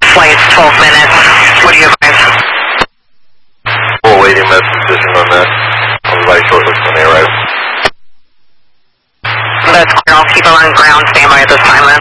Flight's 12 minutes. What do you advise? We're waiting my decision on that. I'll advise shortly when they arrive. That's clear. I'll keep them on ground standby at this time then.